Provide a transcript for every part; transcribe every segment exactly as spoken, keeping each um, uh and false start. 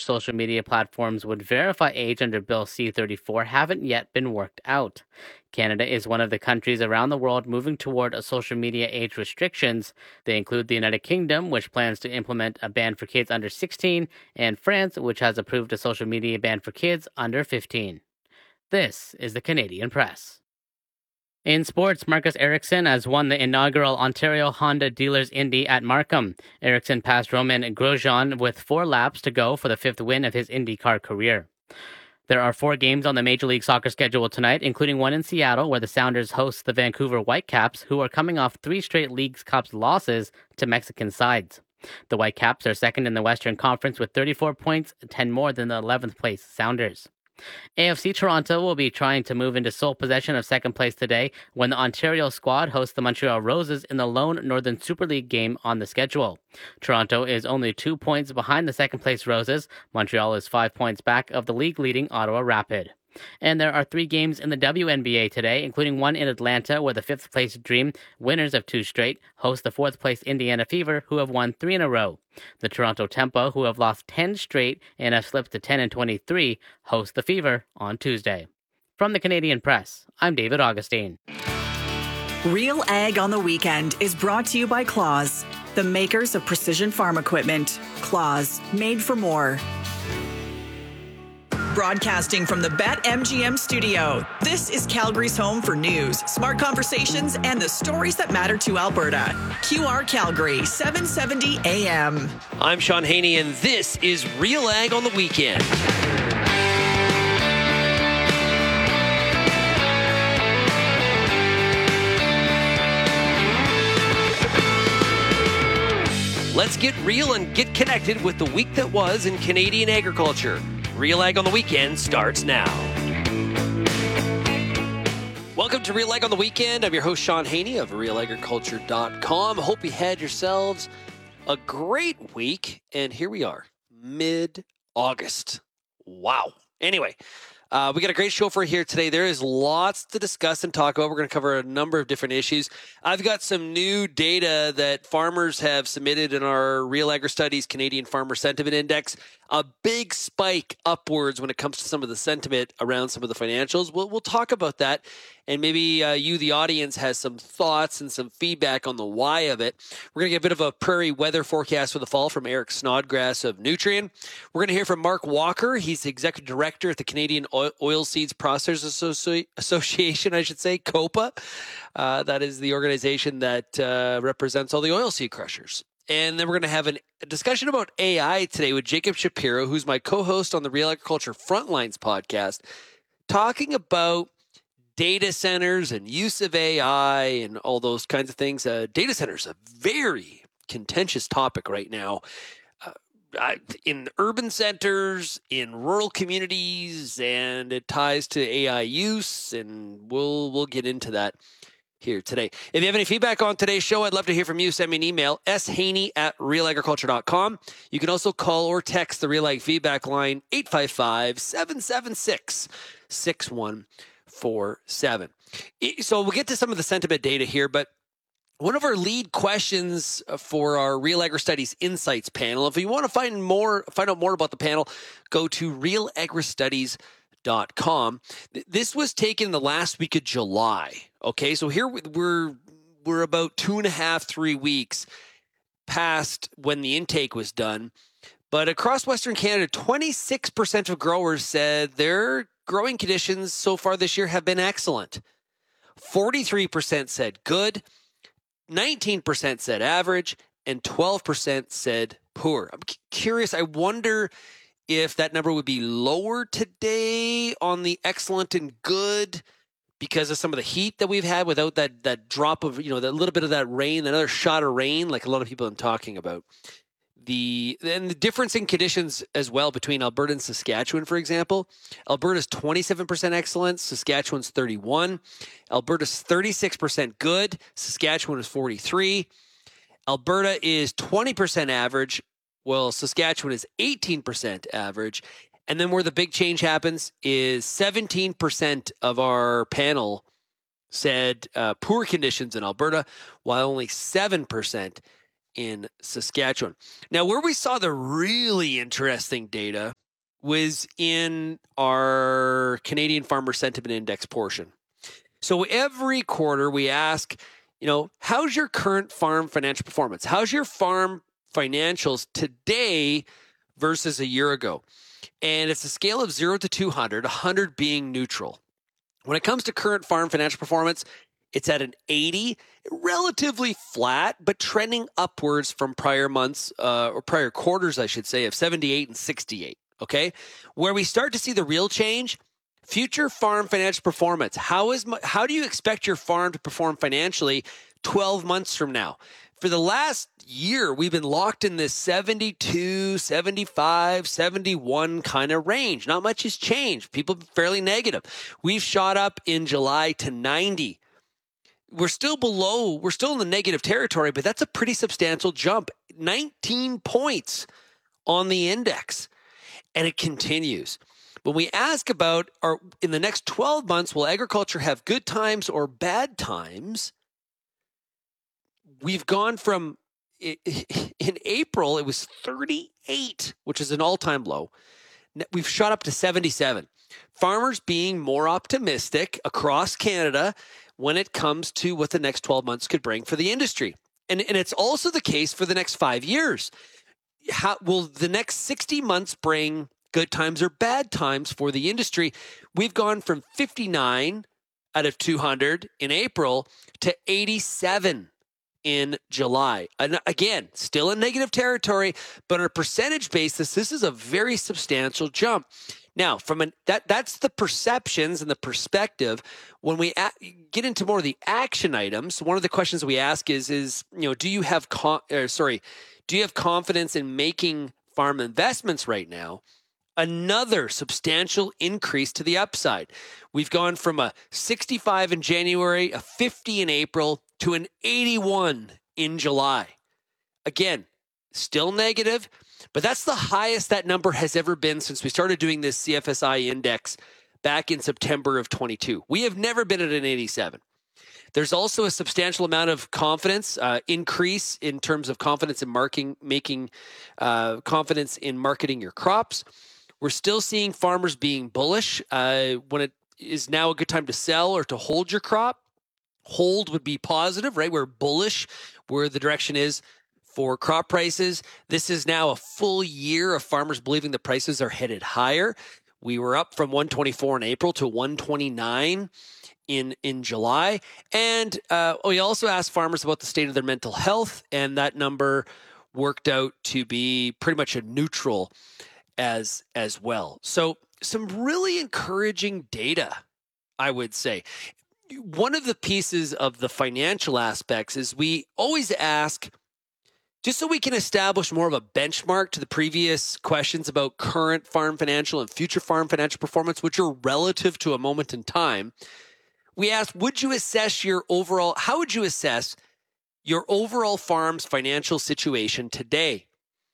which social media platforms would verify age under Bill C thirty-four haven't yet been worked out. Canada is one of the countries around the world moving toward a social media age restrictions. They include the United Kingdom, which plans to implement a ban for kids under sixteen, and France, which has approved a social media ban for kids under fifteen. This is the Canadian Press. In sports, Marcus Ericsson has won the inaugural Ontario Honda Dealers Indy at Markham. Ericsson passed Roman Grosjean with four laps to go for the fifth win of his IndyCar career. There are four games on the Major League Soccer schedule tonight, including one in Seattle, where the Sounders host the Vancouver Whitecaps, who are coming off three straight Leagues Cup losses to Mexican sides. The Whitecaps are second in the Western Conference with thirty-four points, ten more than the eleventh place Sounders. A F C Toronto will be trying to move into sole possession of second place today when the Ontario squad hosts the Montreal Roses in the lone Northern Super League game on the schedule. Toronto is only two points behind the second place Roses. Montreal is five points back of the league-leading Ottawa Rapid. And there are three games in the W N B A today, including one in Atlanta, where the fifth-place Dream, winners of two straight, host the fourth-place Indiana Fever, who have won three in a row. The Toronto Tempo, who have lost ten straight and have slipped to ten and twenty-three, host the Fever on Tuesday. From the Canadian Press, I'm David Augustine. Real Ag on the Weekend is brought to you by Claws, the makers of precision farm equipment. Claws, made for more. Broadcasting from the BetMGM studio, this is Calgary's home for news, smart conversations, and the stories that matter to Alberta. Q R Calgary, seven seventy A M. I'm Sean Haney, and this is Real Ag on the Weekend. Let's get real and get connected with the week that was in Canadian agriculture. Real Ag on the Weekend starts now. Welcome to Real Ag on the Weekend. I'm your host, Sean Haney of real agriculture dot com. Hope you had yourselves a great week. And here we are, mid-August. Wow. Anyway, uh, we got a great show for you here today. There is lots to discuss and talk about. We're going to cover a number of different issues. I've got some new data that farmers have submitted in our Real Agri Studies Canadian Farmer Sentiment Index. A big spike upwards when it comes to some of the sentiment around some of the financials. We'll, we'll talk about that. And maybe uh, you, the audience, has some thoughts and some feedback on the why of it. We're going to get a bit of a prairie weather forecast for the fall from Eric Snodgrass of Nutrien. We're going to hear from Mark Walker. He's the Executive Director at the Canadian Oilseeds Processors Associ- Association, I should say, COPA. Uh, that is the organization that uh, represents all the oilseed crushers. And then we're going to have an, a discussion about A I today with Jacob Shapiro, who's my co-host on the Real Agriculture Frontlines podcast, talking about data centers and use of A I and all those kinds of things. Uh, data centers, a very contentious topic right now. Uh, I, in urban centers, in rural communities, and it ties to A I use, and we'll we'll get into that here today. If you have any feedback on today's show, I'd love to hear from you. Send me an email, s haney at real agriculture dot com. You can also call or text the Real Ag feedback line, eight five five, seven seven six, six one four seven. So we'll get to some of the sentiment data here, but one of our lead questions for our Real Agri Studies Insights panel, if you want to find more, find out more about the panel, go to real agri studies dot com. This was taken the last week of July. Okay, so here we're we're about two and a half, three weeks past when the intake was done. But across Western Canada, twenty-six percent of growers said their growing conditions so far this year have been excellent. forty-three percent said good, nineteen percent said average, and twelve percent said poor. I'm curious, I wonder if that number would be lower today on the excellent and good because of some of the heat that we've had without that that drop of, you know, that little bit of that rain, another shot of rain, like a lot of people have been talking about. The and the difference in conditions as well between Alberta and Saskatchewan, for example. Alberta's twenty-seven percent excellent, Saskatchewan's thirty-one. Alberta's thirty-six percent good, Saskatchewan is forty-three. Alberta is twenty percent average, well, Saskatchewan is eighteen percent average. And then where the big change happens is seventeen percent of our panel said uh, poor conditions in Alberta, while only seven percent in Saskatchewan. Now, where we saw the really interesting data was in our Canadian Farmer Sentiment Index portion. So every quarter we ask, you know, how's your current farm financial performance? How's your farm financials today versus a year ago? And it's a scale of zero to two hundred, one hundred being neutral. When it comes to current farm financial performance, it's at an eighty, relatively flat, but trending upwards from prior months, uh, or prior quarters, I should say, of seventy-eight and sixty-eight, okay? Where we start to see the real change, future farm financial performance. How is how do you expect your farm to perform financially twelve months from now? For the last year, we've been locked in this seventy-two, seventy-five, seventy-one kind of range. Not much has changed. People are fairly negative. We've shot up in July to ninety. We're still below, we're still in the negative territory, but that's a pretty substantial jump. nineteen points on the index, and it continues. When we ask about, are in the next twelve months, will agriculture have good times or bad times? We've gone from, in April, it was thirty-eight, which is an all-time low. We've shot up to seventy-seven. Farmers being more optimistic across Canada when it comes to what the next twelve months could bring for the industry. And, and it's also the case for the next five years. How will the next sixty months bring good times or bad times for the industry? We've gone from fifty-nine out of two hundred in April to eighty-seven in July. And again, still in negative territory, but on a percentage basis, this is a very substantial jump. Now, from an, that that's the perceptions and the perspective. When we a, get into more of the action items, one of the questions we ask is, is you know, do you have con, or sorry, do you have confidence in making farm investments right now? Another substantial increase to the upside. We've gone from a sixty-five in January, a fifty in April, to an eighty-one in July. Again, still negative, but that's the highest that number has ever been since we started doing this C F S I index back in September of twenty-two. We have never been at an eighty-seven. There's also a substantial amount of confidence, uh, increase in terms of confidence in marking, making uh, confidence in marketing your crops. We're still seeing farmers being bullish uh, when it is now a good time to sell or to hold your crop. Hold would be positive, right? We're bullish where the direction is for crop prices. This is now a full year of farmers believing the prices are headed higher. We were up from one twenty-four in April to one twenty-nine in, in July. And uh, we also asked farmers about the state of their mental health, and that number worked out to be pretty much a neutral as as well. So some really encouraging data, I would say. One of the pieces of the financial aspects is we always ask, just so we can establish more of a benchmark to the previous questions about current farm financial and future farm financial performance, which are relative to a moment in time. We ask, would you assess your overall, how would you assess your overall farm's financial situation today?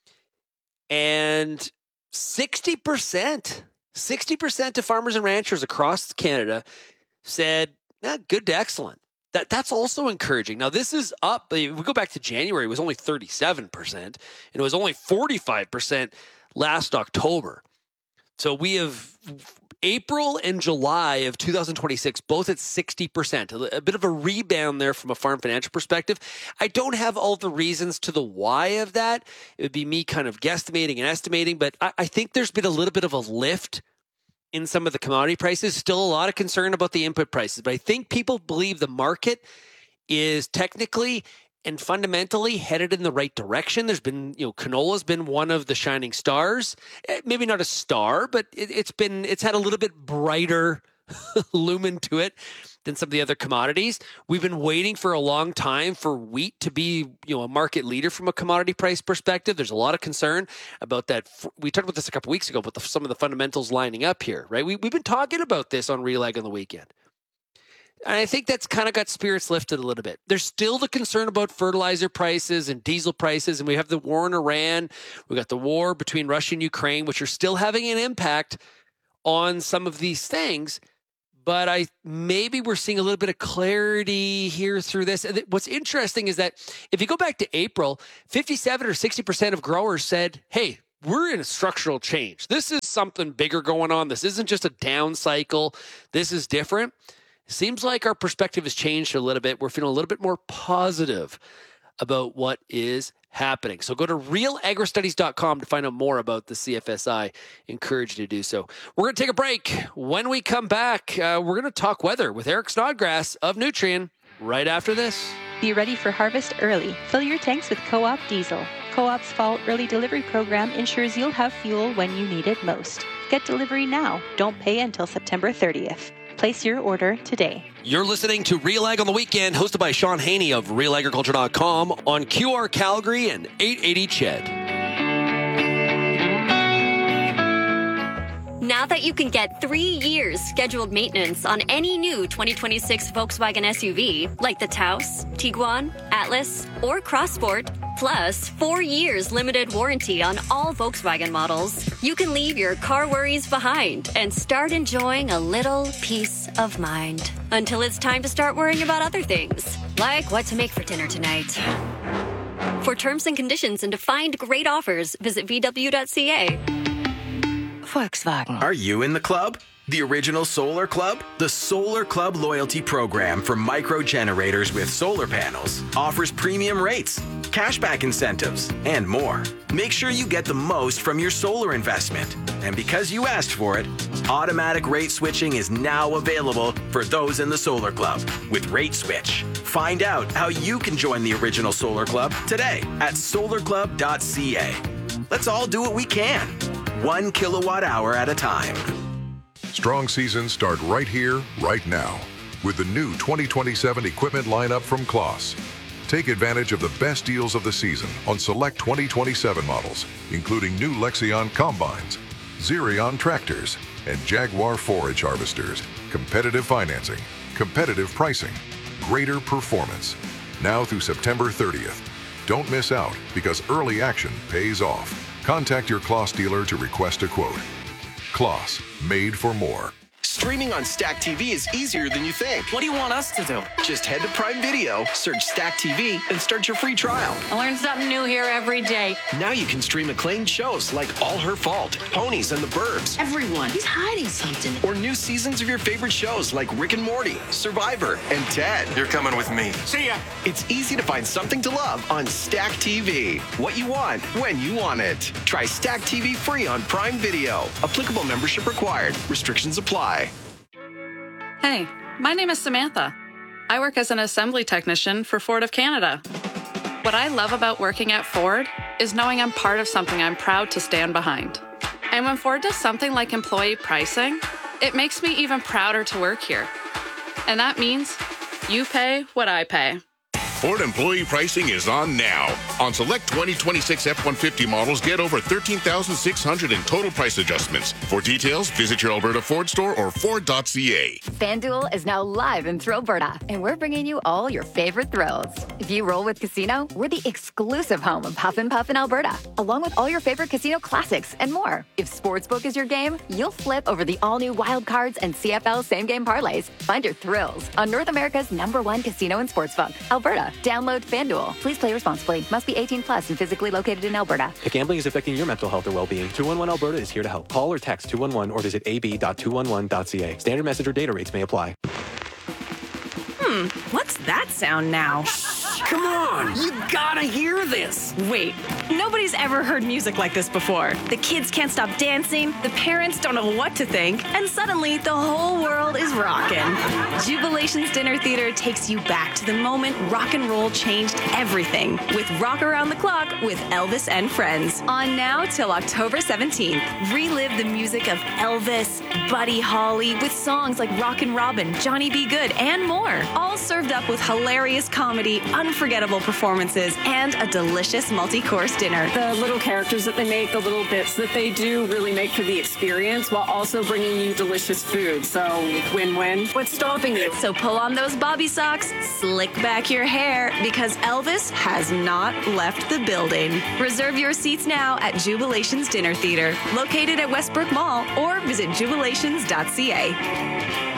And sixty percent, sixty percent of farmers and ranchers across Canada said, eh, good to excellent. That That's also encouraging. Now, this is up. We go back to January, it was only thirty-seven percent, and it was only forty-five percent last October. So we have April and July of two thousand twenty-six, both at sixty percent. A, a bit of a rebound there from a farm financial perspective. I don't have all the reasons to the why of that. It would be me kind of guesstimating and estimating, but I, I think there's been a little bit of a lift in some of the commodity prices. Still a lot of concern about the input prices, but I think people believe the market is technically and fundamentally headed in the right direction. There's been, you know, canola's been one of the shining stars. Maybe not a star, but it, it's been, it's had a little bit brighter lumen to it than some of the other commodities. We've been waiting for a long time for wheat to be, you know, a market leader from a commodity price perspective. There's a lot of concern about that. We talked about this a couple weeks ago, but the, some of the fundamentals lining up here, right? We, we've been talking about this on Real Ag on the weekend. And I think that's kind of got spirits lifted a little bit. There's still the concern about fertilizer prices and diesel prices, and we have the war in Iran. We got the war between Russia and Ukraine, which are still having an impact on some of these things. But I maybe we're seeing a little bit of clarity here through this. And what's interesting is that if you go back to April, fifty-seven or sixty percent of growers said, hey, we're in a structural change. This is something bigger going on. This isn't just a down cycle. This is different. Seems like our perspective has changed a little bit. We're feeling a little bit more positive about what is happening. So go to real agri studies dot com to find out more about the C F S I. Encourage you to do so. We're going to take a break. When we come back, uh, we're going to talk weather with Eric Snodgrass of Nutrien right after this. Be ready for harvest early. Fill your tanks with Co-op diesel. Co-op's fall early delivery program ensures you'll have fuel when you need it most. Get delivery now. Don't pay until September thirtieth. Place your order today. You're listening to Real Ag on the Weekend, hosted by Sean Haney of real agriculture dot com on Q R Calgary and eight eighty C H E D. Now that you can get three years scheduled maintenance on any new twenty twenty-six Volkswagen S U V, like the Taos, Tiguan, Atlas, or Crossport, plus four years limited warranty on all Volkswagen models, you can leave your car worries behind and start enjoying a little peace of mind. Until it's time to start worrying about other things, like what to make for dinner tonight. For terms and conditions and to find great offers, visit v w dot c a. Volkswagen. Are you in the club? The original Solar Club? The Solar Club loyalty program for micro generators with solar panels offers premium rates, cashback incentives, and more. Make sure you get the most from your solar investment. And because you asked for it, automatic rate switching is now available for those in the Solar Club with Rate Switch. Find out how you can join the original Solar Club today at solar club dot c a. Let's all do what we can, one kilowatt hour at a time. Strong seasons start right here, right now, with the new twenty twenty-seven equipment lineup from Claas. Take advantage of the best deals of the season on select twenty twenty-seven models, including new Lexion combines, Xerion tractors, and Jaguar forage harvesters. Competitive financing, competitive pricing, greater performance. Now through September thirtieth. Don't miss out because early action pays off. Contact your Claas dealer to request a quote. Claas, made for more. Streaming on Stack T V is easier than you think. What do you want us to do? Just head to Prime Video, search Stack T V, and start your free trial. I learn something new here every day. Now you can stream acclaimed shows like All Her Fault, Ponies and the Burbs. Everyone, he's hiding something. Or new seasons of your favorite shows like Rick and Morty, Survivor, and Ted. You're coming with me. See ya. It's easy to find something to love on Stack T V. What you want, when you want it. Try Stack T V free on Prime Video. Applicable membership required. Restrictions apply. Hey, my name is Samantha. I work as an assembly technician for Ford of Canada. What I love about working at Ford is knowing I'm part of something I'm proud to stand behind. And when Ford does something like employee pricing, it makes me even prouder to work here. And that means you pay what I pay. Ford employee pricing is on now. On select twenty twenty-six F one fifty models, get over thirteen thousand six hundred dollars in total price adjustments. For details, visit your Alberta Ford store or ford dot c a. FanDuel is now live in Thrillberta, and we're bringing you all your favorite thrills. If you roll with Casino, we're the exclusive home of Huff and Puff in Alberta, along with all your favorite casino classics and more. If Sportsbook is your game, you'll flip over the all-new Wild Cards and C F L same-game parlays. Find your thrills on North America's number one casino and sportsbook, Alberta. Download FanDuel. Please play responsibly. Must be eighteen plus and physically located in Alberta. If gambling is affecting your mental health or well-being, two one one Alberta is here to help. Call or text two one one or visit a b dot two one one dot c a. Standard message or data rates may apply. Hmm, what's that sound now? Come on, you gotta hear this. Wait, nobody's ever heard music like this before. The kids can't stop dancing, the parents don't know what to think, and suddenly the whole world is rocking. Jubilation's Dinner Theater takes you back to the moment rock and roll changed everything with Rock Around the Clock with Elvis and Friends. On now till October seventeenth. Relive the music of Elvis, Buddy Holly with songs like Rockin' Robin, Johnny B. Good, and more. All served up with hilarious comedy, unforgettable performances, and a delicious multi-course dinner. The little characters that they make, the little bits that they do really make for the experience while also bringing you delicious food. So win-win. What's stopping you? So pull on those bobby socks, slick back your hair, because Elvis has not left the building. Reserve your seats now at Jubilation's Dinner Theater, located at Westbrook Mall, or visit jubilations dot c a.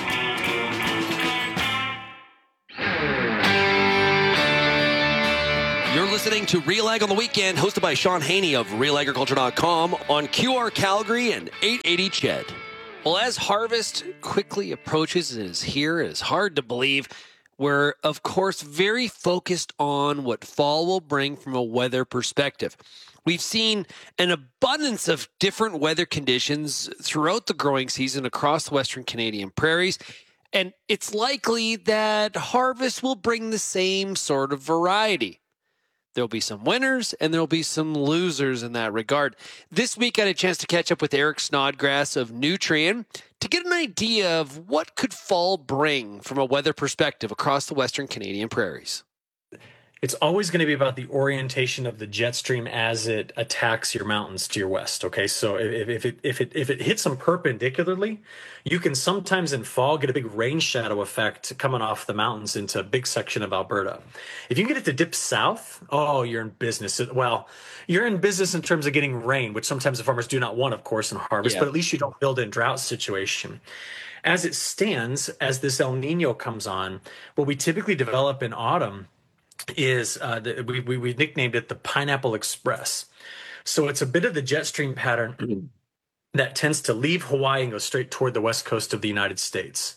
You're listening to Real Ag on the Weekend, hosted by Sean Haney of real agriculture dot com on Q R Calgary and eight eighty C H E D. Well, as harvest quickly approaches and is here, it is hard to believe. We're, of course, very focused on what fall will bring from a weather perspective. We've seen an abundance of different weather conditions throughout the growing season across the Western Canadian prairies, and it's likely that harvest will bring the same sort of variety. There'll be some winners and there'll be some losers in that regard. This week, I had a chance to catch up with Eric Snodgrass of Nutrien to get an idea of what could fall bring from a weather perspective across the Western Canadian prairies. It's always going to be about the orientation of the jet stream as it attacks your mountains to your west. Okay, so if, if it if it if it hits them perpendicularly, you can sometimes in fall get a big rain shadow effect coming off the mountains into a big section of Alberta. If you can get it to dip south, oh, you're in business. Well, you're in business in terms of getting rain, which sometimes the farmers do not want, of course, in harvest. Yeah. But at least you don't build in drought situation. As it stands, as this El Nino comes on, what we typically develop in autumn is uh, the, we, we we nicknamed it the Pineapple Express. So it's a bit of the jet stream pattern that tends to leave Hawaii and go straight toward the west coast of the United States.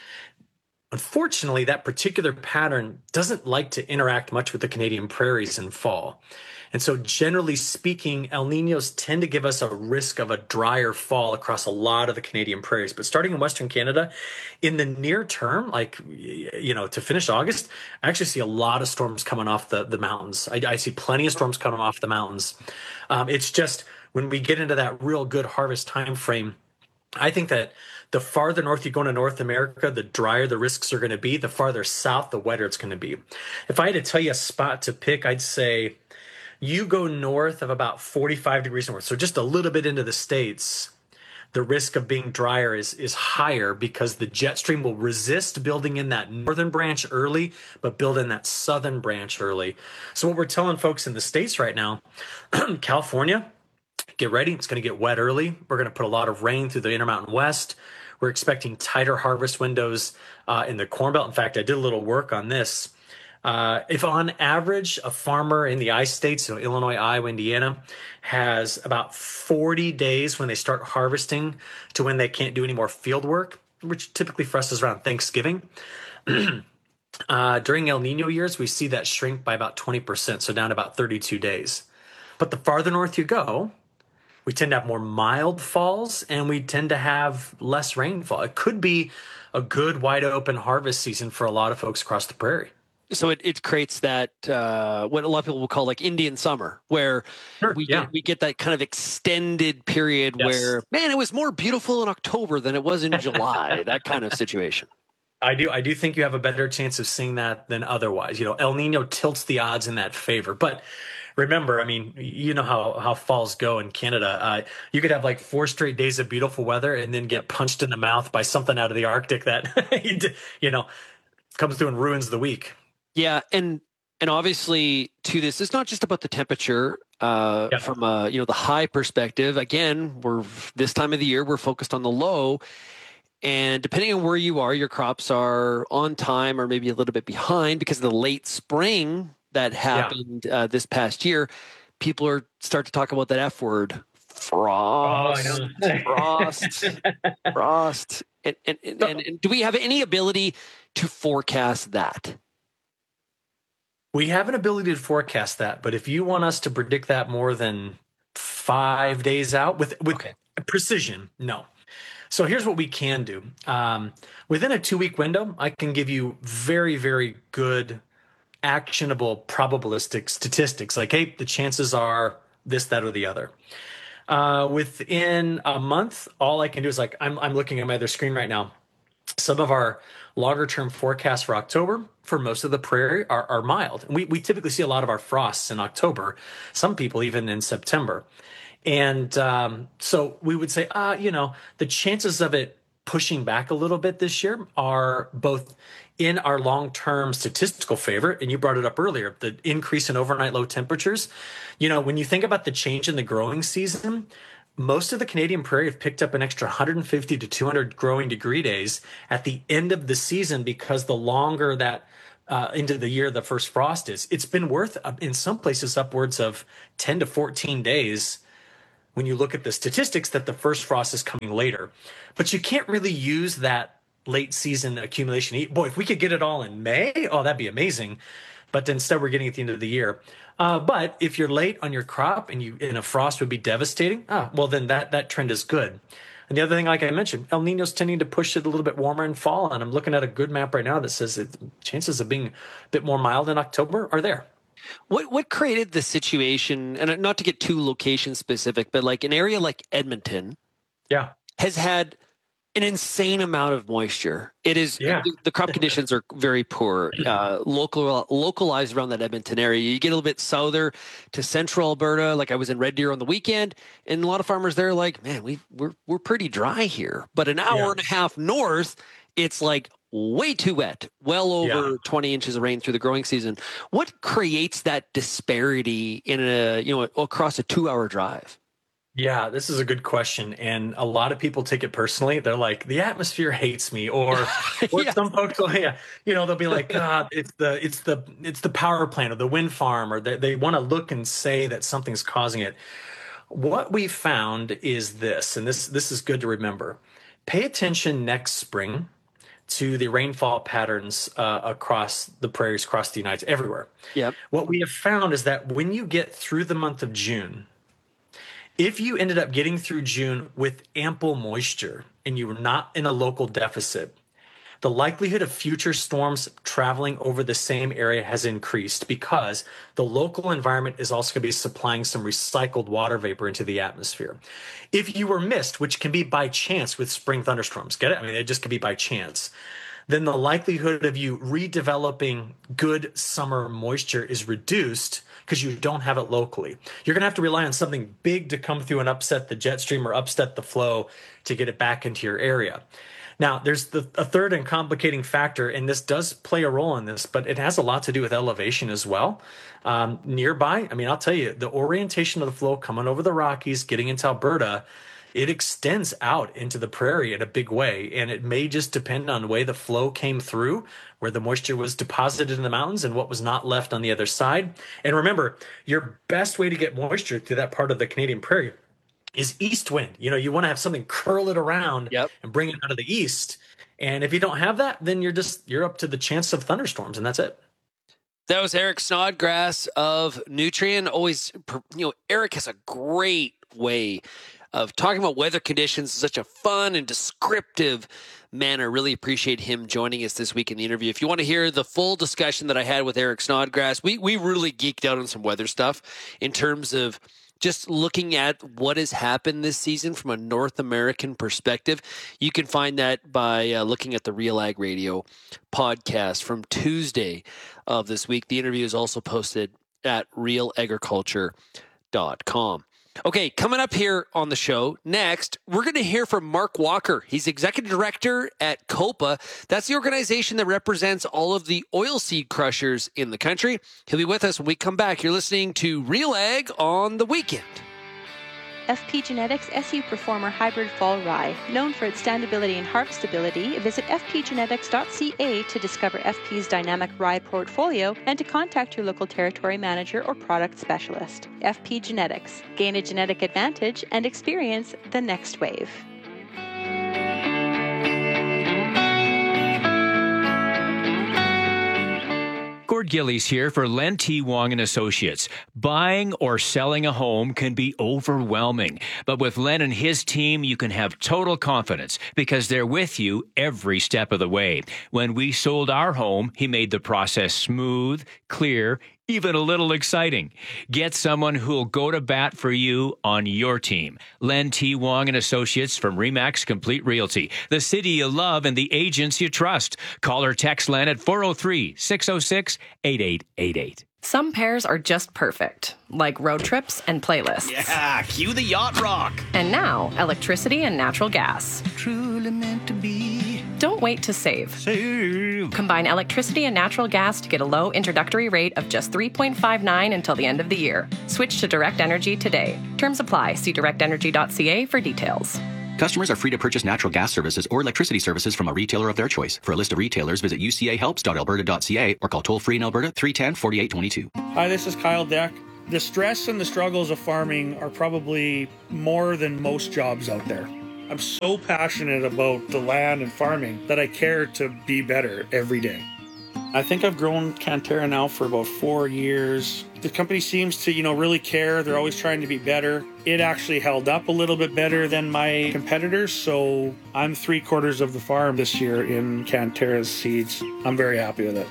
Unfortunately, that particular pattern doesn't like to interact much with the Canadian prairies in fall. And so generally speaking, El Niños tend to give us a risk of a drier fall across a lot of the Canadian prairies. But starting in Western Canada, in the near term, like, you know, to finish August, I actually see a lot of storms coming off the, the mountains. I, I see plenty of storms coming off the mountains. Um, it's just when we get into that real good harvest time frame, I think that the farther north you go into North America, the drier the risks are going to be. The farther south, the wetter it's going to be. If I had to tell you a spot to pick, I'd say you go north of about forty-five degrees north, so just a little bit into the States, the risk of being drier is, is higher because the jet stream will resist building in that northern branch early, but build in that southern branch early. So what we're telling folks in the States right now, California, get ready. It's going to get wet early. We're going to put a lot of rain through the Intermountain West. We're expecting tighter harvest windows uh, in the Corn Belt. In fact, I did a little work on this. Uh, if on average, a farmer in the I states, so Illinois, Iowa, Indiana, has about forty days when they start harvesting to when they can't do any more field work, which typically for us is around Thanksgiving. uh, during El Nino years, we see that shrink by about twenty percent, so down to about thirty-two days. But the farther north you go, we tend to have more mild falls and we tend to have less rainfall. It could be a good wide open harvest season for a lot of folks across the prairie. So it, it creates that, uh, what a lot of people will call like Indian summer, where sure, we, yeah. get, we get that kind of extended period yes. where, man, it was more beautiful in October than it was in July, that kind of situation. I do. I do think you have a better chance of seeing that than otherwise. You know, El Nino tilts the odds in that favor. But remember, I mean, you know how, how falls go in Canada. Uh, you could have like four straight days of beautiful weather and then get punched in the mouth by something out of the Arctic that, you know, comes through and ruins the week. Yeah, and and obviously to this, it's not just about the temperature uh, yeah. from a, you know, the high perspective. Again, we're this time of the year, we're focused on the low. And depending on where you are, your crops are on time or maybe a little bit behind because of the late spring that happened yeah. uh, this past year. People are start to talk about that F word, frost, oh, frost, frost. And, and, and, and, and do we have any ability to forecast that? We have an ability to forecast that, but if you want us to predict that more than five days out with, with okay. precision, no. So here's what we can do. Um, within a two-week window, I can give you very, very good, actionable, probabilistic statistics. Like, hey, the chances are this, that, or the other. Uh, within a month, all I can do is like, I'm, I'm looking at my other screen right now. Some of our longer-term forecasts for October for most of the prairie are, are mild. We, we typically see a lot of our frosts in October, some people even in September. And um, so we would say, uh, you know, the chances of it pushing back a little bit this year are both in our long-term statistical favor, and you brought it up earlier, the increase in overnight low temperatures. You know, when you think about the change in the growing season, most of the Canadian prairie have picked up an extra one hundred fifty to two hundred growing degree days at the end of the season because the longer that uh, into the year the first frost is, it's been worth, uh, in some places, upwards of ten to fourteen days when you look at the statistics that the first frost is coming later. But you can't really use that late season accumulation. Boy, if we could get it all in May, oh, that'd be amazing. But instead, we're getting it at the end of the year. Uh, but if you're late on your crop and you and a frost would be devastating, ah, well, then that, that trend is good. And the other thing, like I mentioned, El Nino's tending to push it a little bit warmer in fall. And I'm looking at a good map right now that says that chances of being a bit more mild in October are there. What what created the situation, and not to get too location specific, but like an area like Edmonton yeah. has had an insane amount of moisture. It is yeah. the, the crop conditions are very poor, uh, local localized around that Edmonton area. You get a little bit souther to central Alberta. Like I was in Red Deer on the weekend, and a lot of farmers there are like, man, we we're we're pretty dry here. But an hour yeah. and a half north, it's like way too wet. Well over yeah. twenty inches of rain through the growing season. What creates that disparity in a you know across a two-hour drive? Yeah, this is a good question. And a lot of people take it personally. They're like, the atmosphere hates me. Or, or yeah. some folks, yeah, you know, they'll be like, God, it's the it's the it's the power plant or the wind farm, or they, they want to look and say that something's causing it. What we found is this, and this this is good to remember. Pay attention next spring to the rainfall patterns uh, across the prairies, across the United States, everywhere. Yep. What we have found is that when you get through the month of June, if you ended up getting through June with ample moisture and you were not in a local deficit, the likelihood of future storms traveling over the same area has increased because the local environment is also going to be supplying some recycled water vapor into the atmosphere. If you were missed, which can be by chance with spring thunderstorms, get it? I mean, it just could be by chance. Then the likelihood of you redeveloping good summer moisture is reduced because you don't have it locally. You're going to have to rely on something big to come through and upset the jet stream or upset the flow to get it back into your area. Now, there's the, a third and complicating factor, and this does play a role in this, but it has a lot to do with elevation as well. Um, nearby, I mean, I'll tell you, the orientation of the flow coming over the Rockies, getting into Alberta, it extends out into the prairie in a big way, and it may just depend on the way the flow came through, where the moisture was deposited in the mountains and what was not left on the other side. And remember, your best way to get moisture through that part of the Canadian prairie is east wind. You know, you want to have something curl it around yep. and bring it out of the east. And if you don't have that, then you're just, you're up to the chance of thunderstorms, and that's it. That was Eric Snodgrass of Nutrien. Always, you know, Eric has a great way of talking about weather conditions in such a fun and descriptive manner. Really appreciate him joining us this week in the interview. If you want to hear the full discussion that I had with Eric Snodgrass, we, we really geeked out on some weather stuff in terms of just looking at what has happened this season from a North American perspective. You can find that by uh, looking at the Real Ag Radio podcast from Tuesday of this week. The interview is also posted at real agriculture dot com. Okay, coming up here on the show next, we're going to hear from Mark Walker. He's executive director at COPA. That's the organization that represents all of the oilseed crushers in the country. He'll be with us when we come back. You're listening to Real Ag on the Weekend. F P Genetics S U Performer Hybrid Fall Rye. Known for its standability and harvestability, visit f p genetics dot c a to discover F P's dynamic rye portfolio and to contact your local territory manager or product specialist. F P Genetics. Gain a genetic advantage and experience the next wave. Gord Gillies here for Len T. Wong and Associates. Buying or selling a home can be overwhelming, but with Len and his team, you can have total confidence because they're with you every step of the way. When we sold our home, he made the process smooth, clear, even a little exciting. Get someone who'll go to bat for you on your team. Len T. Wong and Associates from Remax Complete Realty. The city you love and the agents you trust. Call or text Len at four oh three, six oh six, eight eight eight eight. Some pairs are just perfect, like road trips and playlists. Yeah, cue the yacht rock. And now, electricity and natural gas. Truly meant to be. Don't wait to save. Save. Combine electricity and natural gas to get a low introductory rate of just three point five nine until the end of the year. Switch to Direct Energy today. Terms apply. See direct energy dot c a for details. Customers are free to purchase natural gas services or electricity services from a retailer of their choice. For a list of retailers, visit u c a helps dot alberta dot c a or call toll-free in Alberta three one zero, four eight two two. Hi, this is Kyle Deck. The stress and the struggles of farming are probably more than most jobs out there. I'm so passionate about the land and farming that I care to be better every day. I think I've grown Cantera now for about four years. The company seems to, you know, really care. They're always trying to be better. It actually held up a little bit better than my competitors, so I'm three quarters of the farm this year in Cantera's seeds. I'm very happy with it.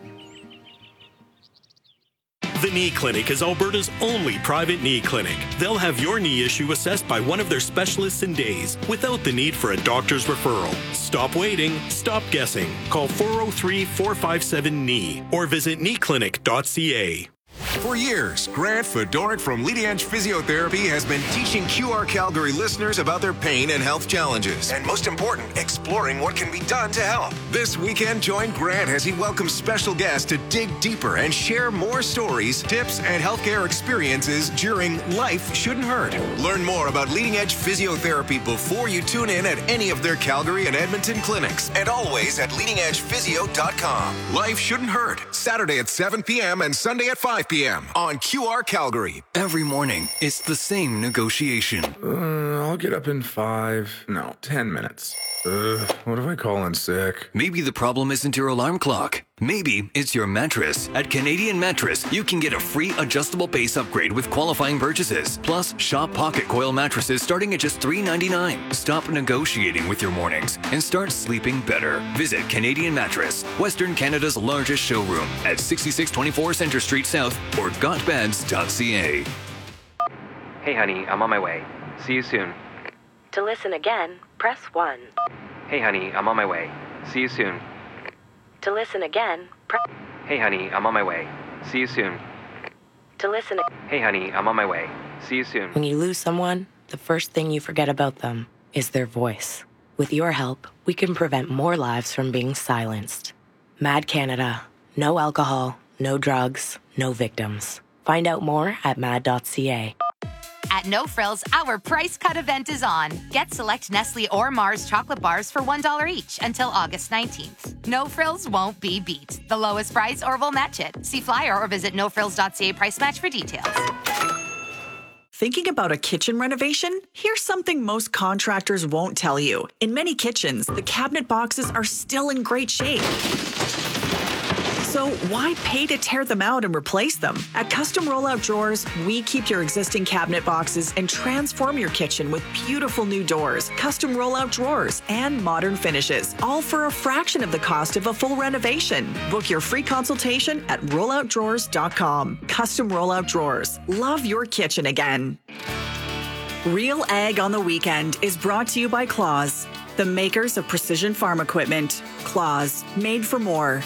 The Knee Clinic is Alberta's only private knee clinic. They'll have your knee issue assessed by one of their specialists in days, without the need for a doctor's referral. Stop waiting, stop guessing. Call four oh three, four five seven, K N E E or visit knee clinic dot c a. For years, Grant Fedoruk from Leading Edge Physiotherapy has been teaching Q R Calgary listeners about their pain and health challenges. And most important, exploring what can be done to help. This weekend, join Grant as he welcomes special guests to dig deeper and share more stories, tips, and healthcare experiences during Life Shouldn't Hurt. Learn more about Leading Edge Physiotherapy before you tune in at any of their Calgary and Edmonton clinics. And always at leading edge physio dot com. Life Shouldn't Hurt, Saturday at seven p.m. and Sunday at five p.m. on Q R Calgary. Every morning, it's the same negotiation. Uh, I'll get up in five, no, ten minutes. Uh, what if I call in sick? Maybe the problem isn't your alarm clock. Maybe it's your mattress. At Canadian Mattress, you can get a free adjustable base upgrade with qualifying purchases. Plus, shop pocket coil mattresses starting at just three dollars and ninety-nine cents. Stop negotiating with your mornings and start sleeping better. Visit Canadian Mattress, Western Canada's largest showroom at sixty-six twenty-four Centre Street South or got beds dot c a. Hey honey, I'm on my way. See you soon. To listen again, press one. Hey honey, I'm on my way. See you soon. To listen again, press... Hey honey, I'm on my way. See you soon. To listen... Hey honey, I'm on my way. See you soon. When you lose someone, the first thing you forget about them is their voice. With your help, we can prevent more lives from being silenced. Mad Canada. No alcohol, no drugs, no victims. Find out more at mad dot c a. At No Frills, our price cut event is on. Get select Nestle or Mars chocolate bars for one dollar each until August nineteenth. No Frills won't be beat. The lowest price or we'll match it. See flyer or visit no frills dot c a price match for details. Thinking about a kitchen renovation? Here's something most contractors won't tell you. In many kitchens, the cabinet boxes are still in great shape. So why pay to tear them out and replace them? At Custom Rollout Drawers, we keep your existing cabinet boxes and transform your kitchen with beautiful new doors, custom rollout drawers, and modern finishes, all for a fraction of the cost of a full renovation. Book your free consultation at rollout drawers dot com. Custom Rollout Drawers. Love your kitchen again. Real Ag on the Weekend is brought to you by Claws, the makers of precision farm equipment. Claws, made for more.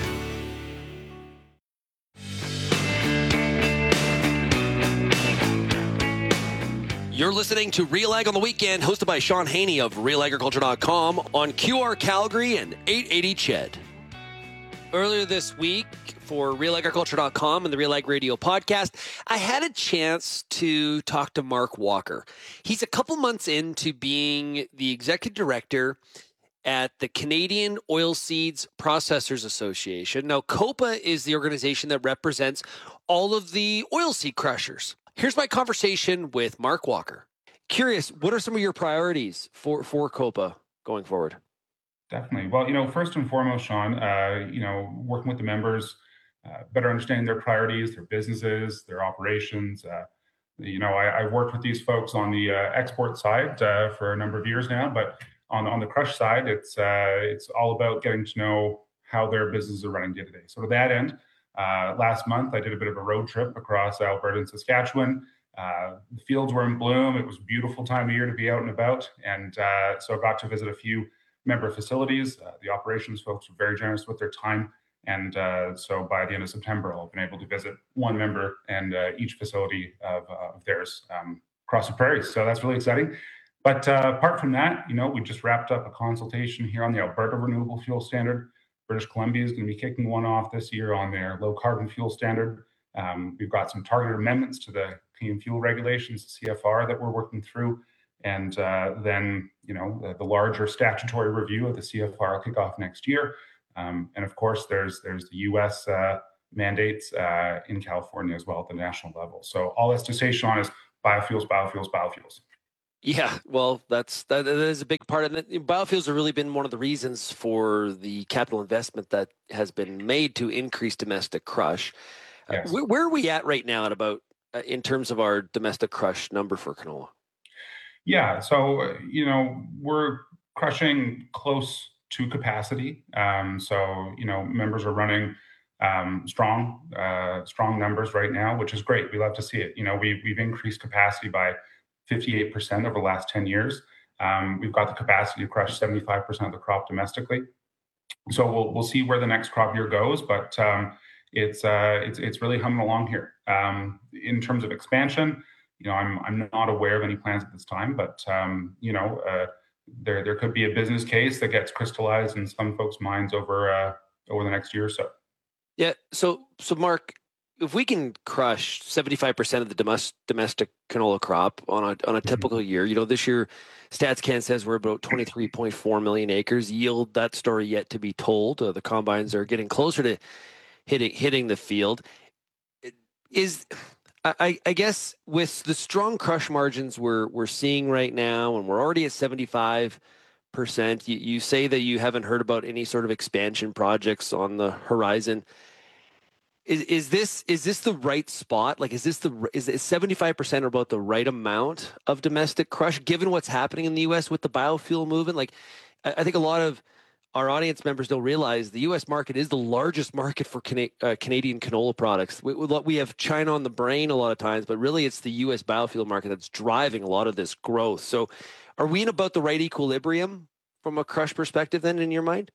You're listening to Real Ag on the Weekend, hosted by Sean Haney of real agriculture dot com on Q R Calgary and eight eighty C H E D. Earlier this week, for real agriculture dot com and the Real Ag Radio podcast, I had a chance to talk to Mark Walker. He's a couple months into being the executive director at the Canadian Oilseeds Processors Association. Now, COPA is the organization that represents all of the oilseed crushers. Here's my conversation with Mark Walker. Curious, what are some of your priorities for, for COPA going forward? Definitely. Well, you know, first and foremost, Sean, uh, you know, working with the members, uh, better understanding their priorities, their businesses, their operations. Uh, you know, I, I've worked with these folks on the uh, export side uh, for a number of years now, but on, on the crush side, it's uh, it's all about getting to know how their businesses are running day to day. So to that end, Uh, last month, I did a bit of a road trip across Alberta and Saskatchewan. Uh, the fields were in bloom. It was a beautiful time of year to be out and about. And uh, so I got to visit a few member facilities. Uh, the operations folks were very generous with their time. And uh, so by the end of September, I'll have been able to visit one member and uh, each facility of, uh, of theirs um, across the prairies. So that's really exciting. But uh, apart from that, you know, we just wrapped up a consultation here on the Alberta Renewable Fuel Standard. British Columbia is going to be kicking one off this year on their low carbon fuel standard. Um, we've got some targeted amendments to the clean fuel regulations, the C F R, that we're working through. And uh, then, you know, the, the larger statutory review of the C F R will kick off next year. Um, and of course, there's there's the U S uh, mandates uh, in California as well at the national level. So all that's to say, Sean, is biofuels, biofuels, biofuels. Yeah, well, that's that, that is a big part of it. Biofuels have really been one of the reasons for the capital investment that has been made to increase domestic crush. Yes. Uh, where, where are we at right now at about uh, in terms of our domestic crush number for canola? Yeah, so you know we're crushing close to capacity. Um, so you know members are running um, strong, uh, strong numbers right now, which is great. We love to see it. You know we've we've increased capacity by fifty-eight percent over the last ten years. Um, we've got the capacity to crush seventy-five percent of the crop domestically. So we'll we'll see where the next crop year goes, but um, it's uh, it's it's really humming along here. Um, in terms of expansion, you know, I'm I'm not aware of any plans at this time, but um, you know, uh, there there could be a business case that gets crystallized in some folks' minds over uh, over the next year or so. Yeah. So so Mark, if we can crush seventy-five percent of the domestic domestic canola crop on a on a typical year, you know, this year StatsCan says we're about twenty-three point four million acres. Yield, that story yet to be told. Uh, the combines are getting closer to hitting hitting the field. Is I, I guess with the strong crush margins we're we're seeing right now, and we're already at seventy-five percent. You, you say that you haven't heard about any sort of expansion projects on the horizon. Is is this is this the right spot? Like, is this the is seventy-five percent about the right amount of domestic crush, given what's happening in the U S with the biofuel movement? Like, I, I think a lot of our audience members don't realize the U S market is the largest market for Cana- uh, Canadian canola products. We, we have China on the brain a lot of times, but really it's the U S biofuel market that's driving a lot of this growth. So, are we in about the right equilibrium from a crush perspective then, in your mind?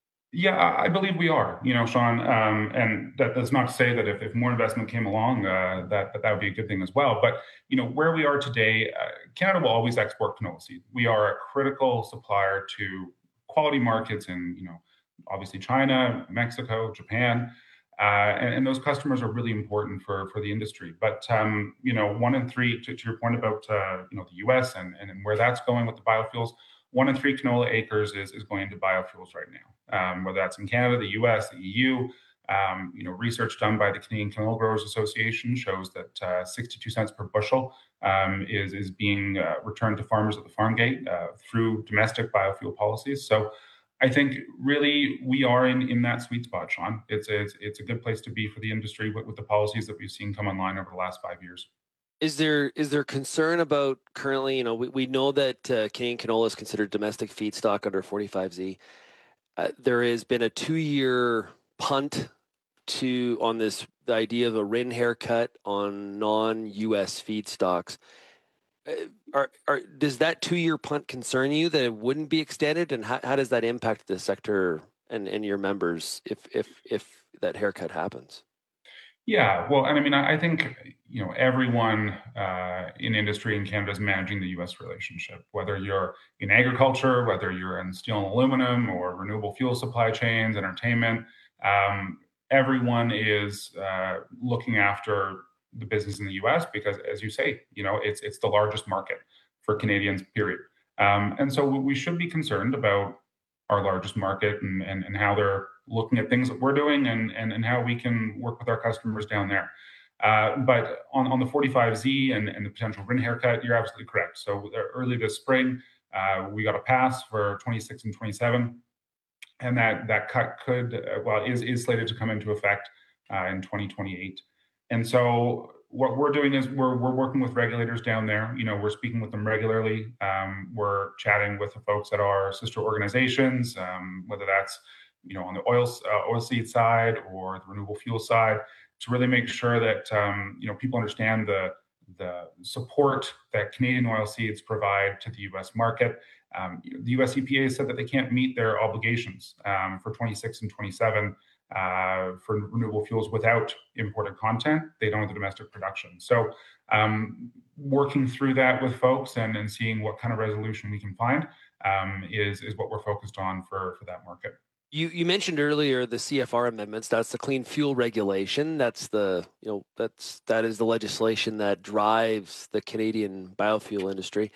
Yeah, I believe we are, you know, Sean, um, and that, that's not to say that if, if more investment came along, uh, that, that that would be a good thing as well. But, you know, where we are today, uh, Canada will always export canola seed. We are a critical supplier to quality markets in, you know, obviously China, Mexico, Japan, uh, and, and those customers are really important for, for the industry. But, um, you know, one in three, to, to your point about, uh, you know, the U S and, and where that's going with the biofuels, one in three canola acres is, is going into biofuels right now, um, whether that's in Canada, the U S, the E U. Um, you know, research done by the Canadian Canola Growers Association shows that uh, sixty-two cents per bushel um, is is being uh, returned to farmers at the farm gate uh, through domestic biofuel policies. So, I think really we are in, in that sweet spot, Sean. It's it's it's a good place to be for the industry with, with the policies that we've seen come online over the last five years. Is there is there concern about currently, you know, we, we know that uh, Canadian canola is considered domestic feedstock under forty-five Z. Uh, there has been a two-year punt to on this the idea of a R I N haircut on non-U S feedstocks. Uh, are, are, does that two-year punt concern you that it wouldn't be extended, and how, how does that impact the sector and, and your members if if if that haircut happens? Yeah, well, and I mean, I think, you know, everyone uh, in industry in Canada is managing the U S relationship, whether you're in agriculture, whether you're in steel and aluminum or renewable fuel supply chains, entertainment. Um, everyone is uh, looking after the business in the U S because, as you say, you know, it's it's the largest market for Canadians, period. Um, and so we should be concerned about our largest market and, and, and how they're looking at things that we're doing and, and, and how we can work with our customers down there. Uh, but on, on the forty-five Z and, and the potential R I N haircut, you're absolutely correct. So early this spring, uh, we got a pass for twenty-six and twenty-seven. And that that cut could, uh, well, is, is slated to come into effect uh, in twenty twenty-eight. And so what we're doing is we're we're working with regulators down there. You know, we're speaking with them regularly. Um, we're chatting with the folks at our sister organizations, um, whether that's, you know, on the oil uh, oilseed side or the renewable fuel side, to really make sure that um, you know people understand the the support that Canadian oilseeds provide to the U S market. Um, the U S E P A said that they can't meet their obligations um, for twenty-six and twenty-seven uh, for renewable fuels without imported content. They don't have the domestic production. So um, working through that with folks and, and seeing what kind of resolution we can find um, is, is what we're focused on for, for that market. You you mentioned earlier the C F R amendments. That's the Clean Fuel Regulation. That's the you know that's that is the legislation that drives the Canadian biofuel industry.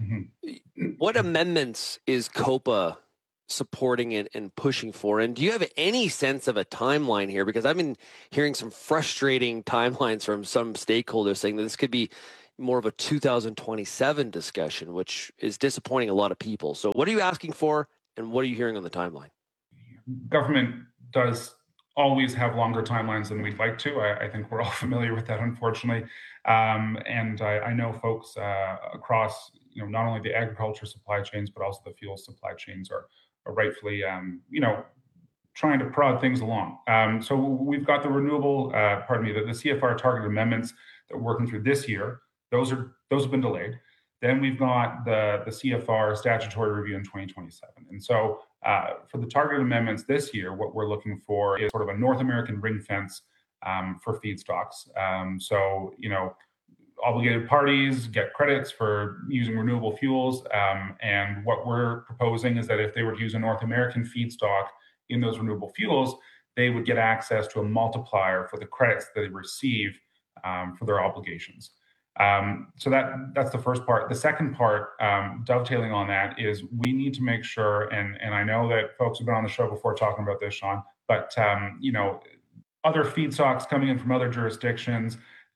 Mm-hmm. What amendments is COPA supporting it and pushing for? And do you have any sense of a timeline here? Because I've been hearing some frustrating timelines from some stakeholders saying that this could be more of a two thousand twenty-seven discussion, which is disappointing a lot of people. So what are you asking for, and what are you hearing on the timeline? Government does always have longer timelines than we'd like to. I, I think we're all familiar with that, unfortunately. Um, and I, I know folks uh, across, you know, not only the agriculture supply chains, but also the fuel supply chains are, are rightfully, um, you know, trying to prod things along. Um, so we've got the renewable, uh, pardon me, the, the C F R targeted amendments that we're working through this year. Those are those have been delayed. Then we've got the, the C F R statutory review in twenty twenty-seven. And so uh, for the targeted amendments this year, what we're looking for is sort of a North American ring fence um, for feedstocks. Um, so, you know, obligated parties get credits for using renewable fuels. Um, and what we're proposing is that if they were to use a North American feedstock in those renewable fuels, they would get access to a multiplier for the credits that they receive um, for their obligations. Um, so that that's the first part. The second part, um, dovetailing on that, is we need to make sure, and and I know that folks have been on the show before talking about this, Sean, but um, you know, other feedstocks coming in from other jurisdictions,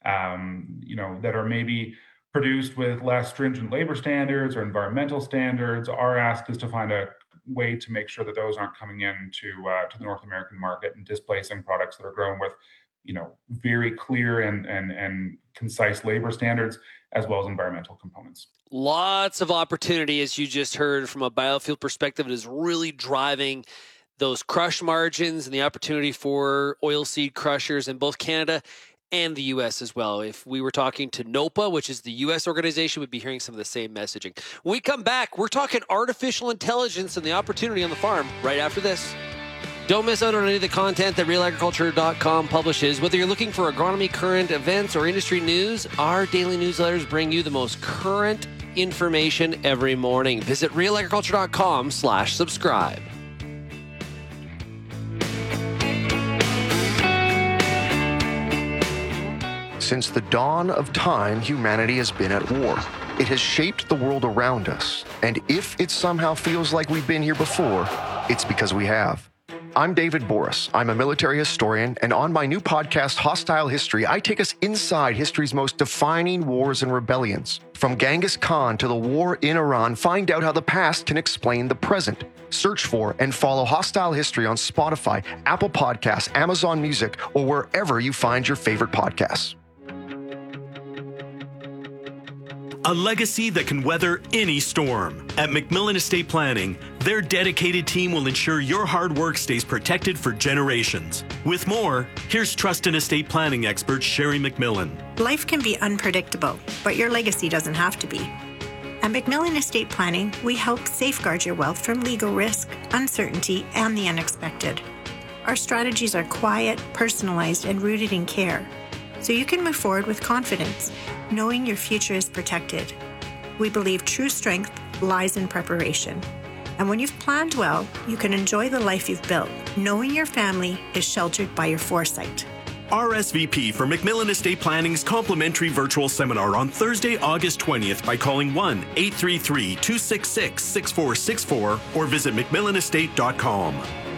um, you know, that are maybe produced with less stringent labor standards or environmental standards. Our ask is to find a way to make sure that those aren't coming into uh, to the North American market and displacing products that are grown with, you know, very clear and and and concise labor standards, as well as environmental components. Lots of opportunity, as you just heard, from a biofuel perspective. It is really driving those crush margins and the opportunity for oilseed crushers in both Canada and the U S as well. If we were talking to NOPA, which is the U S organization, we'd be hearing some of the same messaging. When we come back, we're talking artificial intelligence and the opportunity on the farm right after this. Don't miss out on any of the content that real agriculture dot com publishes. Whether you're looking for agronomy, current events, or industry news, our daily newsletters bring you the most current information every morning. Visit real agriculture dot com slash subscribe. Since the dawn of time, humanity has been at war. It has shaped the world around us. And if it somehow feels like we've been here before, it's because we have. I'm David Boris. I'm a military historian, and on my new podcast, Hostile History, I take us inside history's most defining wars and rebellions. From Genghis Khan to the war in Iran, find out how the past can explain the present. Search for and follow Hostile History on Spotify, Apple Podcasts, Amazon Music, or wherever you find your favorite podcasts. A legacy that can weather any storm. At McMillan Estate Planning, their dedicated team will ensure your hard work stays protected for generations. With more, here's trust and estate planning expert Sherry McMillan. Life can be unpredictable, but your legacy doesn't have to be. At McMillan Estate Planning, we help safeguard your wealth from legal risk, uncertainty, and the unexpected. Our strategies are quiet, personalized, and rooted in care, so you can move forward with confidence, knowing your future is protected. We believe true strength lies in preparation. And when you've planned well, you can enjoy the life you've built, knowing your family is sheltered by your foresight. R S V P for McMillan Estate Planning's complimentary virtual seminar on Thursday, August twentieth by calling one eight three three, two six six, six four six four or visit mcmillan estate dot com.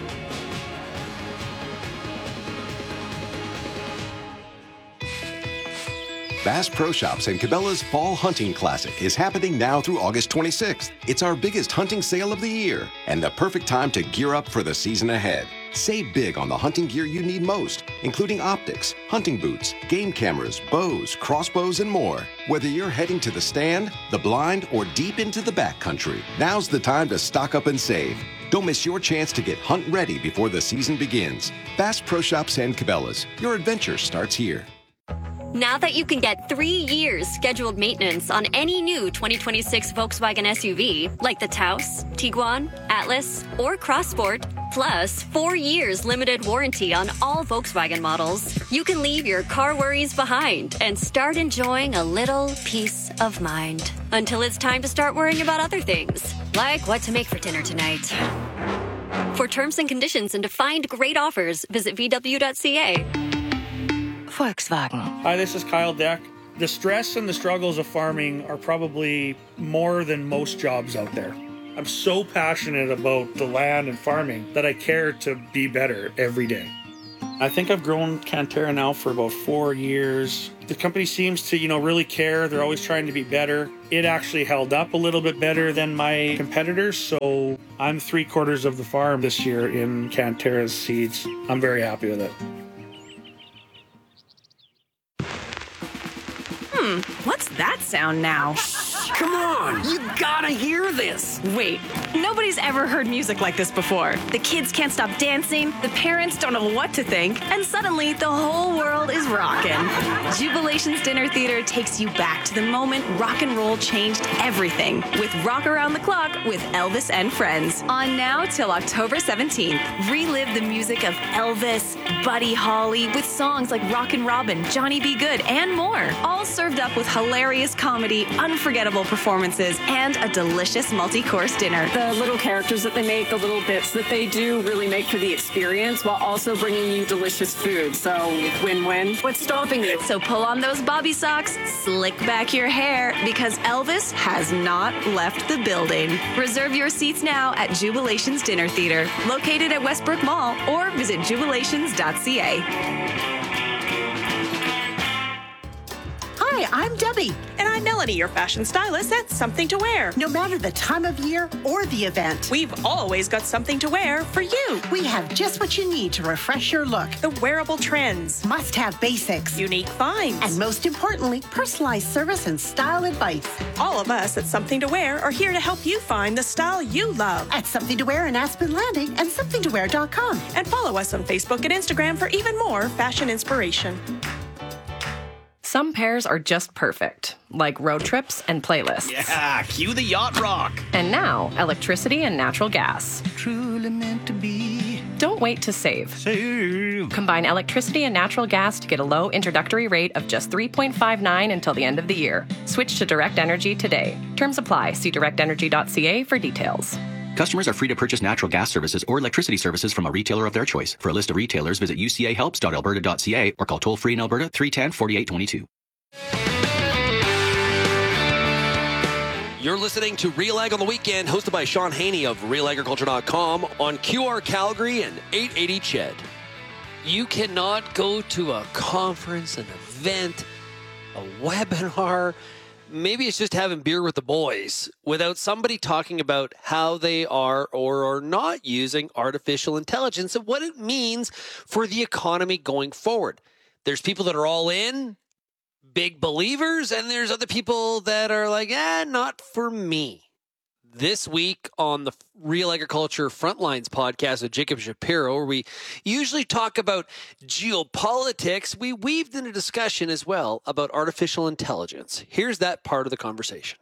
Bass Pro Shops and Cabela's Fall Hunting Classic is happening now through August twenty-sixth. It's our biggest hunting sale of the year and the perfect time to gear up for the season ahead. Save big on the hunting gear you need most, including optics, hunting boots, game cameras, bows, crossbows, and more. Whether you're heading to the stand, the blind, or deep into the backcountry, now's the time to stock up and save. Don't miss your chance to get hunt ready before the season begins. Bass Pro Shops and Cabela's. Your adventure starts here. Now that you can get three years scheduled maintenance on any new twenty twenty-six Volkswagen S U V, like the Taos, Tiguan, Atlas, or Crossport, plus four years limited warranty on all Volkswagen models, you can leave your car worries behind and start enjoying a little peace of mind. Until it's time to start worrying about other things, like what to make for dinner tonight. For terms and conditions and to find great offers, visit v w dot c a. Volkswagen. Hi, this is Kyle Deck. The stress and the struggles of farming are probably more than most jobs out there. I'm so passionate about the land and farming that I care to be better every day. I think I've grown Cantera now for about four years. The company seems to, you know, really care. They're always trying to be better. It actually held up a little bit better than my competitors, so I'm three quarters of the farm this year in Cantera's seeds. I'm very happy with it. Hmm, what's that sound now? Come on, you gotta hear this. Wait, nobody's ever heard music like this before. The kids can't stop dancing, the parents don't know what to think, and suddenly the whole world is rocking. Jubilation's Dinner Theater takes you back to the moment rock and roll changed everything with Rock Around the Clock with Elvis and Friends. On now till October seventeenth. Relive the music of Elvis, Buddy Holly with songs like Rockin' Robin, Johnny B. Good, and more. All served up with hilarious comedy, unforgettable performances, and a delicious multi-course dinner. The little characters that they make, the little bits that they do really make for the experience while also bringing you delicious food. So win-win. What's stopping you? So pull on those bobby socks, slick back your hair, because Elvis has not left the building. Reserve your seats now at Jubilation's Dinner Theater, located at Westbrook Mall, or visit jubilations dot c a. Hi, I'm Debbie. And I'm Melanie, your fashion stylist at Something to Wear. No matter the time of year or the event, we've always got something to wear for you. We have just what you need to refresh your look. The wearable trends. Must-have basics. Unique finds. And most importantly, personalized service and style advice. All of us at Something to Wear are here to help you find the style you love. At Something to Wear in Aspen Landing and something to wear dot com. And follow us on Facebook and Instagram for even more fashion inspiration. Some pairs are just perfect, like road trips and playlists. Yeah, cue the yacht rock. And now, electricity and natural gas. Truly meant to be. Don't wait to save. Save. Combine electricity and natural gas to get a low introductory rate of just three point five nine until the end of the year. Switch to Direct Energy today. Terms apply. See direct energy dot c a for details. Customers are free to purchase natural gas services or electricity services from a retailer of their choice. For a list of retailers, visit u c a helps dot alberta dot c a or call toll-free in Alberta three one zero, four eight two two. You're listening to Real Ag on the Weekend, hosted by Sean Haney of real agriculture dot com on Q R Calgary and eight eighty C H E D. You cannot go to a conference, an event, a webinar, maybe it's just having beer with the boys, without somebody talking about how they are or are not using artificial intelligence and what it means for the economy going forward. There's people that are all in, big believers, and there's other people that are like, eh, not for me. This week on the Real Agriculture Frontlines podcast with Jacob Shapiro, where we usually talk about geopolitics, we weaved in a discussion as well about artificial intelligence. Here's that part of the conversation.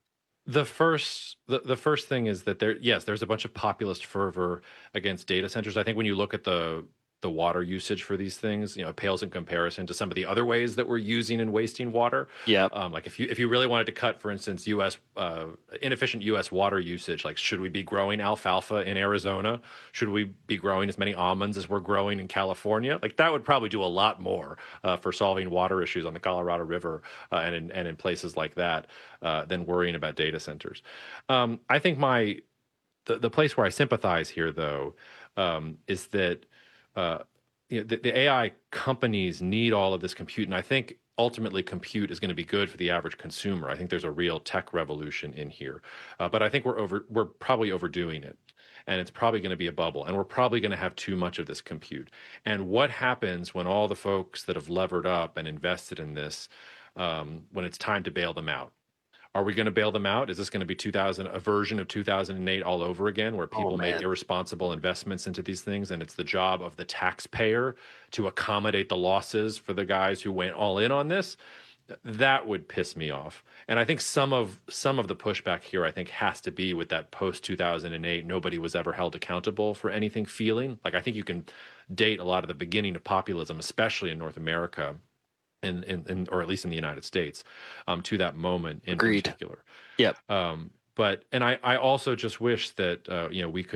The first, the, the first thing is that there, yes, there's a bunch of populist fervor against data centers. I think when you look at the the water usage for these things, you know, it pales in comparison to some of the other ways that we're using and wasting water. Yeah. Um, like if you if you really wanted to cut, for instance, U S uh, inefficient U S water usage, like should we be growing alfalfa in Arizona? Should we be growing as many almonds as we're growing in California? Like that would probably do a lot more uh, for solving water issues on the Colorado River uh, and in, and in places like that uh, than worrying about data centers. Um, I think my the the place where I sympathize here though um, is that. Uh, you know, the, the A I companies need all of this compute, and I think ultimately compute is going to be good for the average consumer. I think there's a real tech revolution in here, uh, but I think we're over we're probably overdoing it, and it's probably going to be a bubble, and we're probably going to have too much of this compute. And what happens when all the folks that have levered up and invested in this, um, when it's time to bail them out? Are we going to bail them out? Is this going to be two thousand, a version of two thousand eight all over again, where people oh, make irresponsible investments into these things, and it's the job of the taxpayer to accommodate the losses for the guys who went all in on this? That would piss me off. And I think some of some of the pushback here, I think, has to be with that post two thousand eight, nobody was ever held accountable for anything feeling. Like I think you can date a lot of the beginning of populism, especially in North America, In, in, in, or at least in the United States, um, to that moment in Agreed. particular. Yep. Um, but and I, I also just wish that uh, you know we could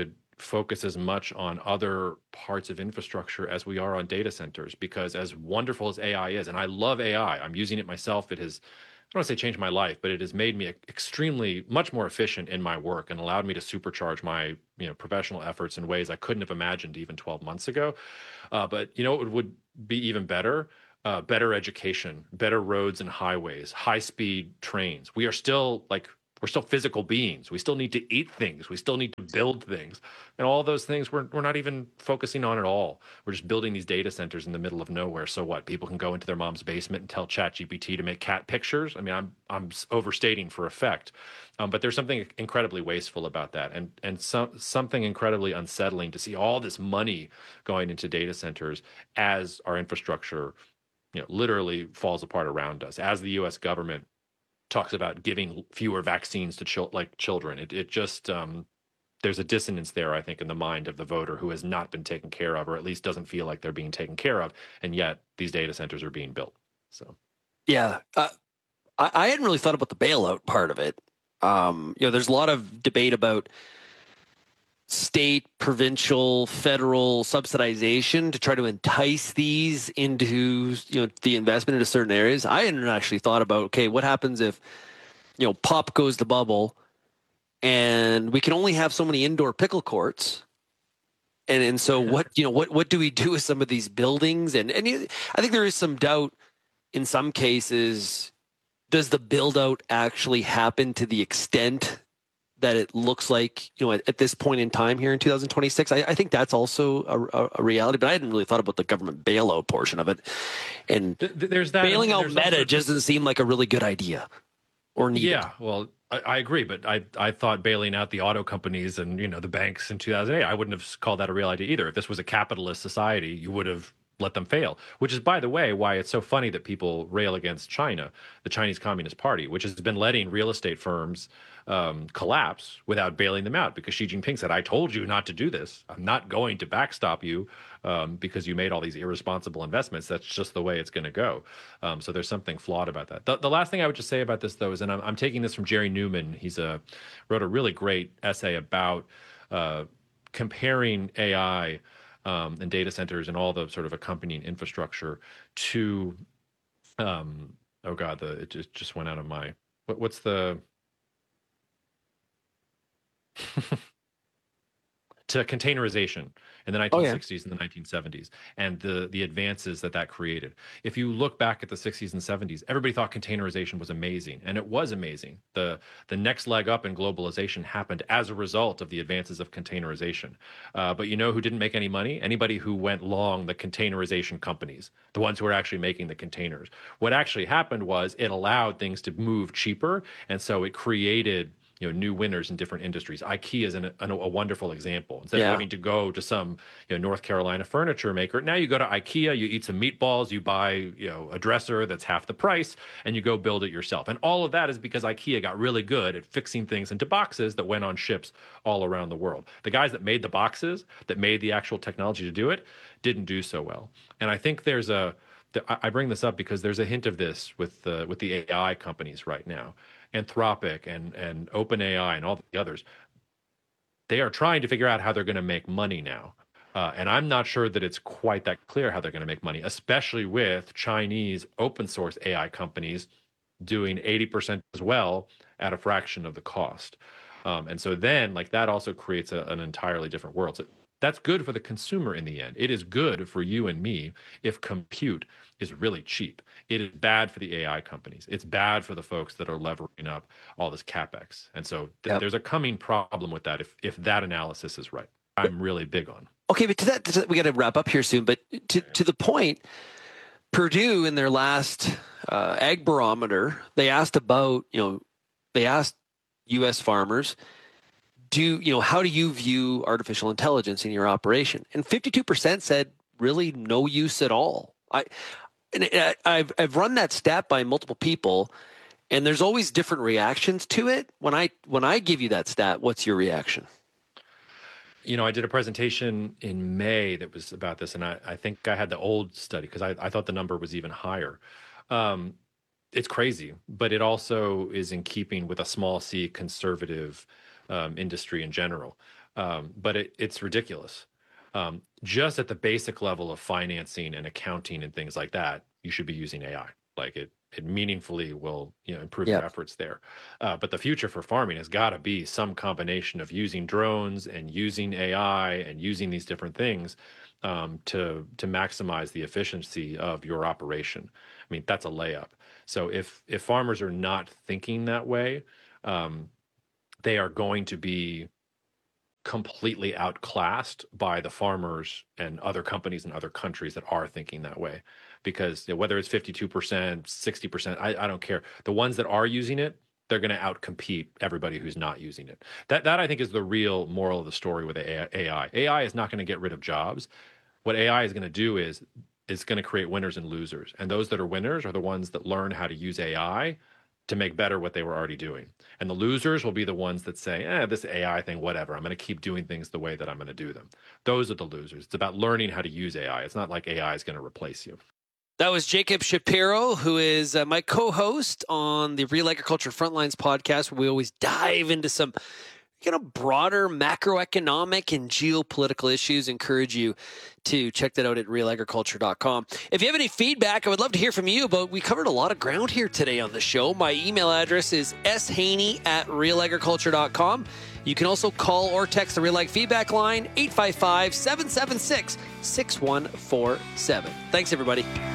focus as much on other parts of infrastructure as we are on data centers, because as wonderful as A I is, and I love A I, I'm using it myself. It has, I don't want to say changed my life, but it has made me extremely much more efficient in my work and allowed me to supercharge my you know professional efforts in ways I couldn't have imagined even twelve months ago. Uh, but you know, it would be even better. Uh, better education, better roads and highways, high-speed trains. We are still like, we're still physical beings. We still need to eat things. We still need to build things. And all those things we're, we're not even focusing on at all. We're just building these data centers in the middle of nowhere. So what? People can go into their mom's basement and tell ChatGPT to make cat pictures. I mean, I'm I'm overstating for effect. Um, but there's something incredibly wasteful about that, and and some, something incredibly unsettling to see all this money going into data centers as our infrastructure you know, literally falls apart around us, as the U S government talks about giving fewer vaccines to chil- like children. It, it just, um, there's a dissonance there, I think, in the mind of the voter who has not been taken care of, or at least doesn't feel like they're being taken care of. And yet these data centers are being built. So, yeah, uh, I, I hadn't really thought about the bailout part of it. Um, you know, there's a lot of debate about state, provincial, federal subsidization to try to entice these into, you know, the investment into certain areas. I hadn't actually thought about, okay, what happens if, you know, pop goes the bubble and we can only have so many indoor pickle courts. And and so what, you know, what, what do we do with some of these buildings? And, and I think there is some doubt in some cases, does the build out actually happen to the extent that it looks like, you know, at, at this point in time here in two thousand twenty-six, I, I think that's also a, a reality. But I hadn't really thought about the government bailout portion of it. And there's that bailing out there's Meta also, just doesn't seem like a really good idea or needed. Yeah, well, I, I agree, but I I thought bailing out the auto companies and you know the banks in two thousand eight, I wouldn't have called that a real idea either. If this was a capitalist society, you would have let them fail. Which is, by the way, why it's so funny that people rail against China, the Chinese Communist Party, which has been letting real estate firms um, collapse without bailing them out, because Xi Jinping said, I told you not to do this. I'm not going to backstop you um, because you made all these irresponsible investments. That's just the way it's going to go. Um, so there's something flawed about that. The, the last thing I would just say about this, though, is, and I'm, I'm taking this from Jerry Newman. He's a, wrote a really great essay about uh, comparing A I um, and data centers and all the sort of accompanying infrastructure to, um, oh God, the it just, just went out of my, what, what's the, to containerization in the nineteen sixties oh, yeah. and the nineteen seventies, and the the advances that that created. If you look back at the sixties and seventies, everybody thought containerization was amazing, and it was amazing. The the next leg up in globalization happened as a result of the advances of containerization. Uh, but you know who didn't make any money? Anybody who went long the containerization companies, the ones who were actually making the containers. What actually happened was it allowed things to move cheaper, and so it created you know, new winners in different industries. IKEA is an, an, a wonderful example. Instead yeah. of having to go to some, you know, North Carolina furniture maker, now you go to IKEA, you eat some meatballs, you buy, you know, a dresser that's half the price, and you go build it yourself. And all of that is because IKEA got really good at fixing things into boxes that went on ships all around the world. The guys that made the boxes, that made the actual technology to do it, didn't do so well. And I think there's a, I bring this up because there's a hint of this with the, with the A I companies right now. Anthropic and, and OpenAI and all the others, they are trying to figure out how they're going to make money now. Uh, and I'm not sure that it's quite that clear how they're going to make money, especially with Chinese open source A I companies doing eighty percent as well at a fraction of the cost. Um, and so then like that also creates a, an entirely different world. So that's good for the consumer in the end. It is good for you and me if compute is really cheap. It is bad for the A I companies. It's bad for the folks that are levering up all this CapEx. And so th- yep. there's a coming problem with that if if that analysis is right. I'm really big on. Okay, but to that, to that we got to wrap up here soon. But to, to the point, Purdue in their last uh, ag barometer, they asked about, you know, they asked U S farmers, do you know, how do you view artificial intelligence in your operation? And fifty-two percent said really no use at all. I and I've I've run that stat by multiple people, and there's always different reactions to it. When I when I give you that stat, what's your reaction? You know, I did a presentation in May that was about this, and I, I think I had the old study because I, I thought the number was even higher. Um, it's crazy, but it also is in keeping with a small c conservative um, industry in general. Um, but it, it's ridiculous. Um, just at the basic level of financing and accounting and things like that, you should be using A I. Like it, it meaningfully will, you know, improve Yep. your efforts there. Uh, but the future for farming has got to be some combination of using drones and using A I and using these different things um, to to maximize the efficiency of your operation. I mean, that's a layup. So if if farmers are not thinking that way, um, they are going to be completely outclassed by the farmers and other companies in other countries that are thinking that way. Because you know, whether it's fifty-two percent, sixty percent, I, I don't care. The ones that are using it, they're going to outcompete everybody who's not using it. That, that I think is the real moral of the story with A I. A I is not going to get rid of jobs. What A I is going to do is it's going to create winners and losers. And those that are winners are the ones that learn how to use A I to make better what they were already doing. And the losers will be the ones that say, eh, this A I thing, whatever. I'm going to keep doing things the way that I'm going to do them. Those are the losers. It's about learning how to use A I. It's not like A I is going to replace you. That was Jacob Shapiro, who is uh, my co-host on the Real Agriculture Frontlines podcast, where we always dive into some you know, broader macroeconomic and geopolitical issues. Encourage you to check that out at real agriculture dot com. If you have any feedback, I would love to hear from you, but we covered a lot of ground here today on the show. My email address is s haney at real agriculture dot com. You can also call or text the Real Ag Feedback line, eight five five, seven seven six, six one four seven. Thanks, everybody.